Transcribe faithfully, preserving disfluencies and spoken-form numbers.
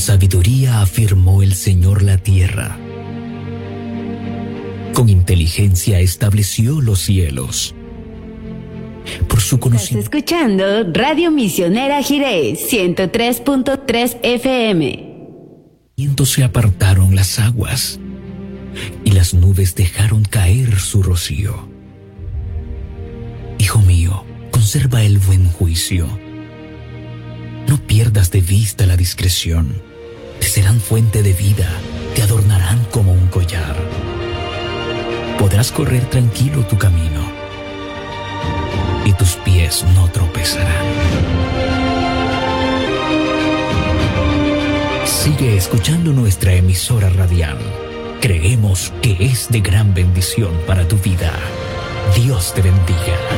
sabiduría afirmó el Señor la tierra. Con inteligencia estableció los cielos. Por su conocimiento. Estás escuchando Radio Misionera Jiré, ciento tres punto tres F M. Se apartaron las aguas y las nubes dejaron caer su rocío. Hijo mío, conserva el buen juicio. No pierdas de vista la discreción. Te serán fuente de vida, te adornarán como un collar. Podrás correr tranquilo tu camino y tus pies no tropezarán. Sigue escuchando nuestra emisora radial. Creemos que es de gran bendición para tu vida. Dios te bendiga.